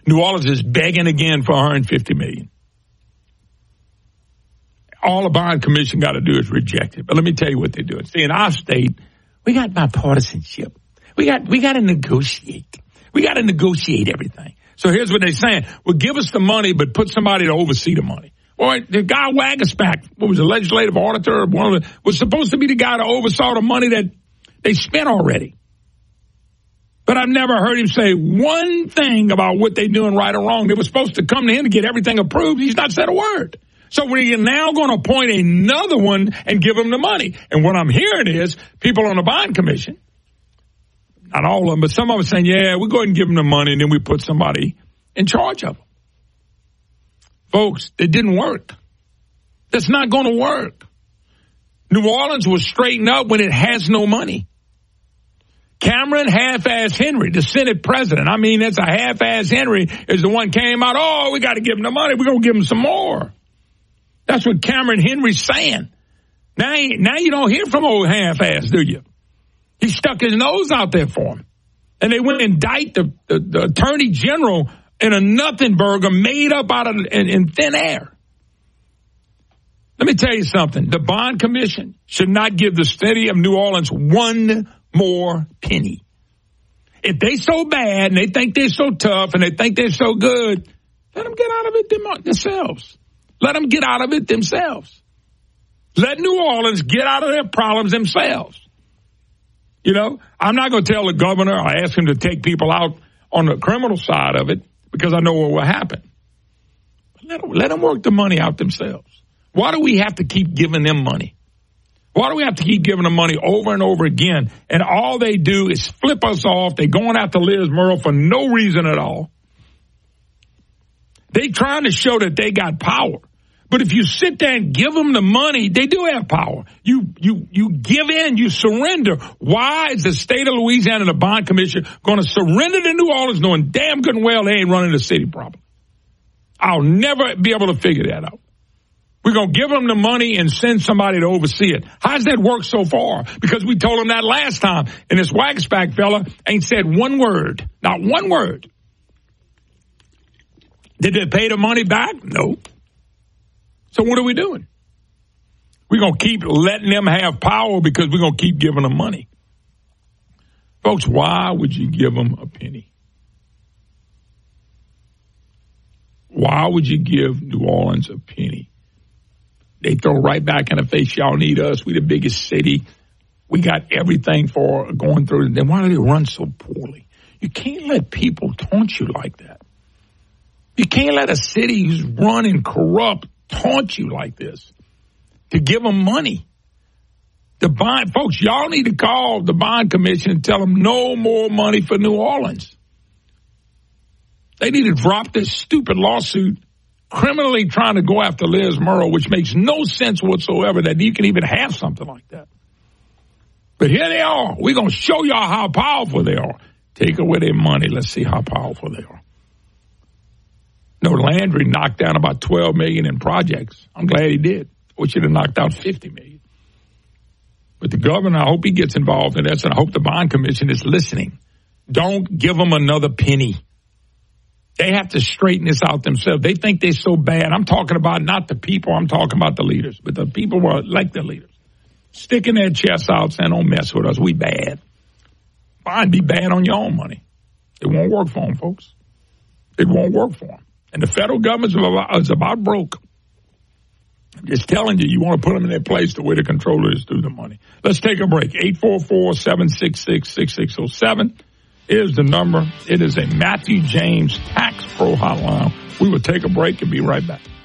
New Orleans is begging again for $150 million. All the bond commission got to do is reject it. But let me tell you what they're doing. See, in our state, we got bipartisanship. We got to negotiate. We got to negotiate everything. So here's what they're saying. Well, give us the money, but put somebody to oversee the money. Or the guy Wagaspack, what was the legislative auditor, was supposed to be the guy that oversaw the money that they spent already. But I've never heard him say one thing about what they're doing right or wrong. They were supposed to come to him to get everything approved. He's not said a word. So we're now going to appoint another one and give him the money. And what I'm hearing is people on the bond commission, not all of them, but some of them saying, yeah, we'll go ahead and give them the money, and then we put somebody in charge of them. Folks, it didn't work. That's not going to work. New Orleans will straighten up when it has no money. Cameron half-ass Henry, the Senate president, that's a half-ass Henry, is the one came out, oh, we got to give him the money. We're going to give him some more. That's what Cameron Henry's saying. Now you don't hear from old half-ass, do you? He stuck his nose out there for him. And they went and indict the attorney general in a nothing burger made up out of in thin air. Let me tell you something. The bond commission should not give the city of New Orleans one more penny. If they so bad and they think they're so tough and they think they're so good, let them get out of it themselves. Let them get out of it themselves. Let New Orleans get out of their problems themselves. I'm not going to tell the governor or ask him to take people out on the criminal side of it because I know what will happen. But let them work the money out themselves. Why do we have to keep giving them money? Why do we have to keep giving them money over and over again? And all they do is flip us off. They're going after Liz Murrill for no reason at all. They trying to show that they got power. But if you sit there and give them the money, they do have power. You give in, you surrender. Why is the state of Louisiana and the bond commission going to surrender to New Orleans knowing damn good and well they ain't running the city properly? I'll never be able to figure that out. We're going to give them the money and send somebody to oversee it. How's that work so far? Because we told them that last time, and this Wagaspack fella ain't said one word. Not one word. Did they pay the money back? No. So what are we doing? We're going to keep letting them have power because we're going to keep giving them money. Folks, why would you give them a penny? Why would you give New Orleans a penny? They throw right back in the face, y'all need us. We the biggest city. We got everything for going through. Then why do they run so poorly? You can't let people taunt you like that. You can't let a city who's running corrupt taunt you like this to give them money. The bond, folks, y'all need to call the bond commission and tell them no more money for New Orleans. They need to drop this stupid lawsuit criminally trying to go after Liz Murrill, which makes no sense whatsoever that you can even have something like that. But here they are. We're going to show y'all how powerful they are. Take away their money. Let's see how powerful they are. No, Landry knocked down about $12 million in projects. I'm glad he did. We should have knocked out $50 million. But the governor, I hope he gets involved in this, and I hope the bond commission is listening. Don't give them another penny. They have to straighten this out themselves. They think they're so bad. I'm talking about not the people. I'm talking about the leaders. But the people who are like the leaders, sticking their chests out saying, don't mess with us. We bad. Fine, be bad on your own money. It won't work for them, folks. It won't work for them. And the federal government is about broke. I'm just telling you, you want to put them in their place the way the controller is through the money. Let's take a break. 844-766-6607 is the number. It is a Matthew James Tax Pro hotline. We will take a break and be right back.